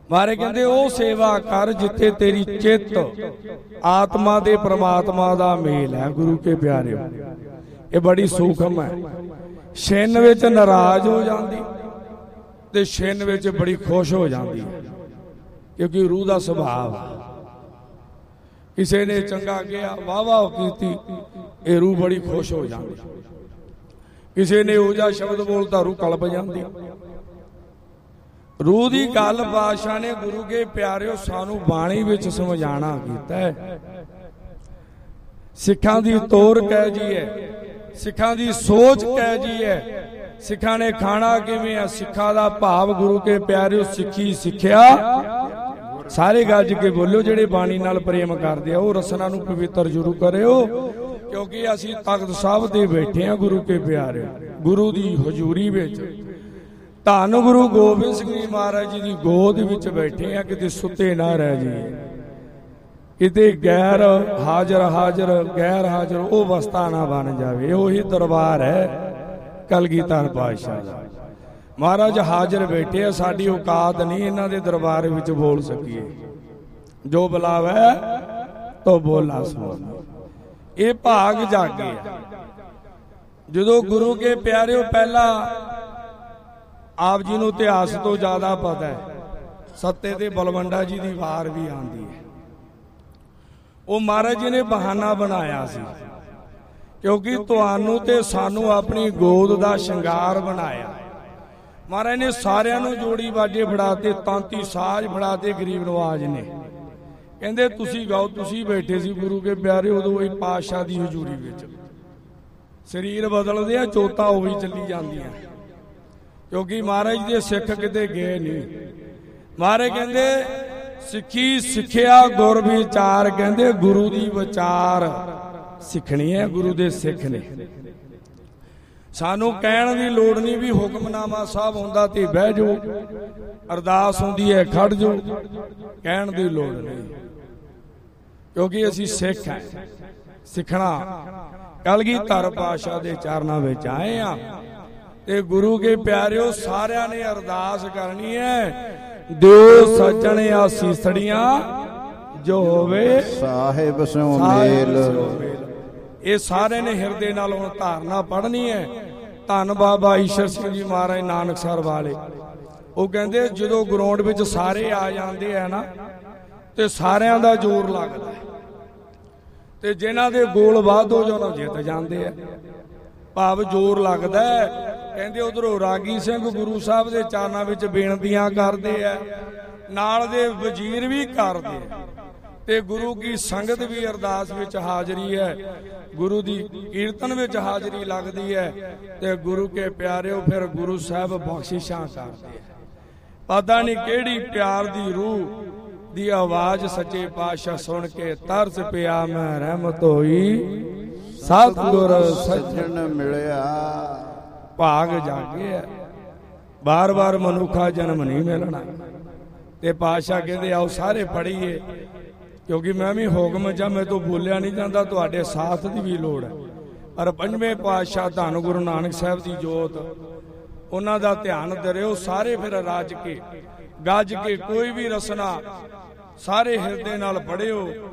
मारे कहते ओ सेवा कर जिथे तेरी चित आत्मा दे परमात्मा दा मेल है। गुरु के प्यारे ये बड़ी सूखम है। छिन विच नाराज हो जाती ते छिन विच बड़ी खुश हो जाती है, क्योंकि रूह का सुभाव। किसी ने चंगा किया वाह वाह की, ये रूह बड़ी खुश हो जाती। किसी ने ऊजा शब्द बोलता रूह कलप जाती। रूह की गल पातशाह ने गुरु के प्यारिओ सानू बाणी विच समझाना कीता है। सिखां दी तोर कह जी है, सिखां दी सोच कह जी है। सिखां ने खाना किवें है, सिखा दा भाव गुरु के प्यारिओ सिखी सिखिया सारे गज के बोलो जेड़े बाणी नाल प्रेम करदे आ, ओह रसना नू पवित्र जरूर करिओ, क्योंकि असीं तख्त साहब ते बैठे हैं गुरु के प्यारे, गुरु दी हजूरी विच। धन गुरु गोबिंद सिंह जी महाराज जी की गोद विच बैठे हैं, किते सुते ना रह जाइए, किते गैर हाजर हाजर गैर हाजर वो अवस्था ना बन जाए। उही दरबार है कलगीधर पातशाह दा। महाराज हाजर बैठे है, साडी औकात नहीं इन्हां दे दरबार विच बोल सकीए। जो बुलावे तो बोला सुन, ये भाग जागे। जदों गुरु के प्यारे पहला आप जी नूं इतिहास तो ज्यादा पता है, सत्ते ते बलवंडा जी की वार भी आती है। वो महाराज जी ने बहाना बनाया सी, क्योंकि तुहानू ते सानू अपनी गोद का श्रृंगार बनाया। महाराज ने सारियां नूं जोड़ी बाजे फड़ाते, तांती साज फड़ाते। गरीब नवाज ने कहंदे तुसी गाओ, तुसी बैठे सी गुरु के प्यारे उदों वही पातशाह की हजूरी विच। शरीर बदलदे आ, चोता उही चली जांदियां, क्योंकि महाराज दे सिख किते गए नहीं। महाराज कहंदे सिखी सिखिया गुर विचार, कहंदे गुरु दी विचार सिखनी है गुरु दे सिख ने। सानू कहण दी लोड़ नहीं भी हुक्मनामा साहब हुंदा ते बह जाओ, अरदास हुंदी है खड़ जाओ, कहण दी लोड़ नहीं, क्योंकि असीं सिख हैं। सिखना कलगीधर पातशाह दे चरनां विच आए आ ते गुरु के प्यारिओ सारियां ने अरदास करनी है। दो सजण आसीसड़ियां जो होवे साहिब सो मेल। ये सारे ने हिरदे नाल हुण धारना पढ़नी है। धन बाबा ईश्वर सिंह जी महाराज नानकसर वाले, वो कहंदे जदों ग्राउंड विच सारे आ जांदे है ना, ते सारियां दा जोर लगदा है, ते जिन्हां दे गोल वाध हो जाण जित जांदे है। भाव जोर लगदा है। कहंदे उधरों रागी सिंह गुरु साहब दे चरनां विच बेनतियां करदे है, नाल दे वजीर भी करदे है, ते गुरु की संगत भी अरदास विच हाजरी है, गुरु दी कीर्तन विच हाजरी लगदी है, ते गुरु के प्यारिओ फिर गुरु साहब बख्शिशां करदे है। पता नहीं किहड़ी प्यार दी रूह दी आवाज सच्चे पातशाह सुन के तरस पिया मैं रहमत होई, सतगुर सज्जन मिलिया। भाग जागे है। बार बार मनुखा जन्म नहीं मिलना। ते पातशाह कहते आओ सारे पढ़ीए, क्योंकि मैं भी हुक्म च मैं तो बोलिया नहीं जाता, तुहाडे साथ की भी लोड़ है। पर पंजवें पातशाह धन गुरु नानक साहब की जोत, उन्हां दा ध्यान धरिओ। सारे फिर रज के गज के कोई भी रसना सारे हिरदे नाल पढ़िओ।